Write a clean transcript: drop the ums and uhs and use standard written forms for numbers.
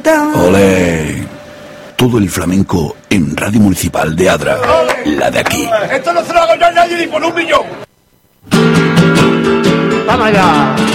¡Olé! Todo el flamenco en Radio Municipal de Adra, la de aquí. Esto no se lo hago yo a nadie ni por 1 millón. ¡Vamos allá!